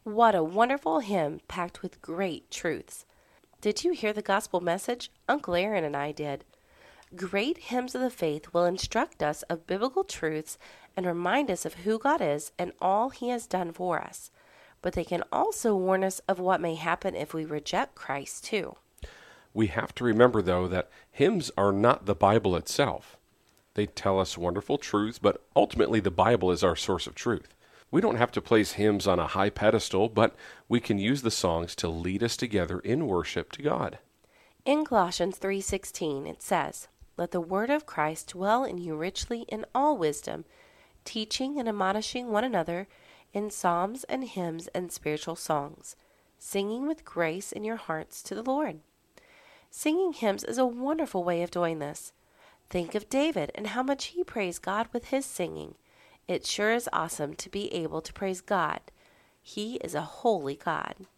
What a wonderful hymn packed with great truths. Did you hear the gospel message? Uncle Aaron and I did. Great hymns of the faith will instruct us of biblical truths and remind us of who God is and all He has done for us. But they can also warn us of what may happen if we reject Christ, too. We have to remember, though, that hymns are not the Bible itself. They tell us wonderful truths, but ultimately the Bible is our source of truth. We don't have to place hymns on a high pedestal, but we can use the songs to lead us together in worship to God. In Colossians 3:16 it says, "Let the word of Christ dwell in you richly in all wisdom, teaching and admonishing one another in psalms and hymns and spiritual songs, singing with grace in your hearts to the Lord." Singing hymns is a wonderful way of doing this. Think of David and how much he praised God with his singing. It sure is awesome to be able to praise God. He is a holy God.